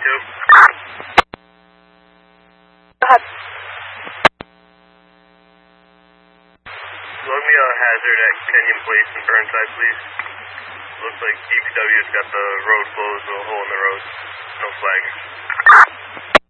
Log me a hazard at Kenyon Place in Burnside, please. Looks like DPW's got the road closed, a hole in the road. No flag.